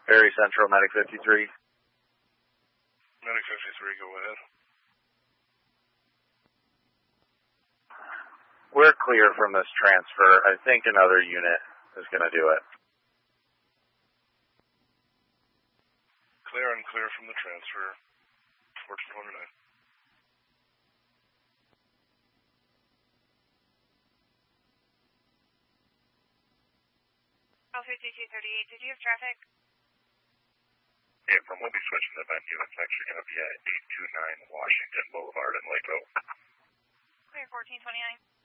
Very Central, Medic 53. Medic 53, go ahead. We're clear from this transfer. I think another unit is going to do it. Clear and clear from the transfer. 1449. L5238, did you have traffic? Yeah, from we'll be switching to that unit's actually going to be at 829 Washington Boulevard in Lakeville. Clear 1429.